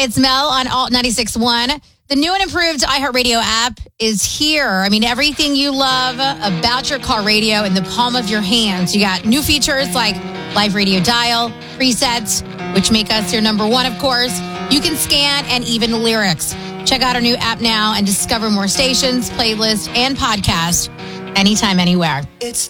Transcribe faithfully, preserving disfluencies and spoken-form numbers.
It's Mel on Alt ninety-six point one. The new and improved iHeartRadio app is here. I mean, everything you love about your car radio in the palm of your hands. You got new features like live radio dial, presets, which make us your number one, of course. You can scan and even lyrics. Check out our new app now and discover more stations, playlists, and podcasts anytime, anywhere. It's